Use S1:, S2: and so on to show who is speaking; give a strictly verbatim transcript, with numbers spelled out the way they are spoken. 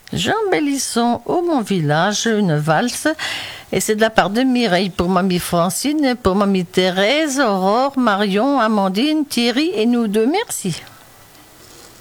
S1: Jean Bélisson, au Mon Village, une valse. Et c'est de la part de Mireille pour mamie Francine, pour mamie Thérèse, Aurore, Marion, Amandine, Thierry et nous deux. Merci.